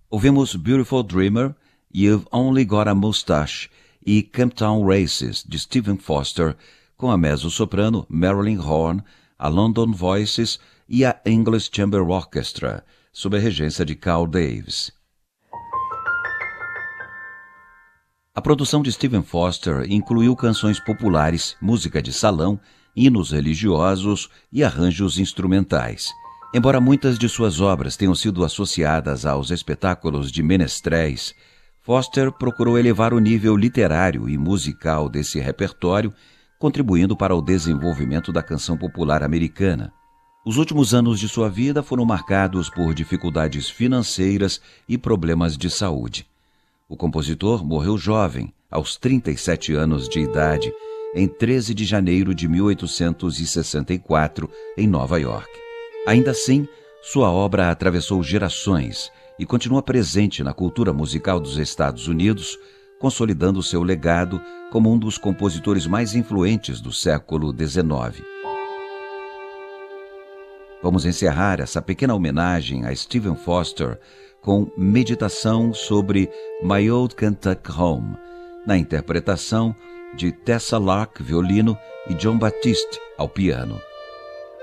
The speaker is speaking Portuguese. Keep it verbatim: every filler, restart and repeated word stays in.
Ouvimos Beautiful Dreamer, You've Only Got a Mustache e Camptown Races, de Stephen Foster, com a mezzo-soprano Marilyn Horne, a London Voices e a English Chamber Orchestra, sob a regência de Carl Davis. A produção de Stephen Foster incluiu canções populares, música de salão, hinos religiosos e arranjos instrumentais. Embora muitas de suas obras tenham sido associadas aos espetáculos de menestréis, Foster procurou elevar o nível literário e musical desse repertório, contribuindo para o desenvolvimento da canção popular americana. Os últimos anos de sua vida foram marcados por dificuldades financeiras e problemas de saúde. O compositor morreu jovem, aos trinta e sete anos de idade, em treze de janeiro de mil oitocentos e sessenta e quatro, em Nova York. Ainda assim, sua obra atravessou gerações e continua presente na cultura musical dos Estados Unidos, consolidando seu legado como um dos compositores mais influentes do século dezenove. Vamos encerrar essa pequena homenagem a Stephen Foster com Meditação sobre My Old Kentucky Home, na interpretação de Tessa Lark, violino, e John Batiste, ao piano.